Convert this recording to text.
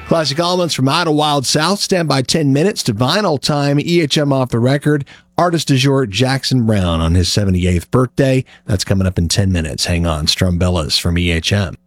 Classic Elements from Idlewild South. Stand by 10 minutes to vinyl time. EHM off the record. Artist du jour, Jackson Browne on his 78th birthday. That's coming up in 10 minutes. Hang on. Strumbellas from EHM.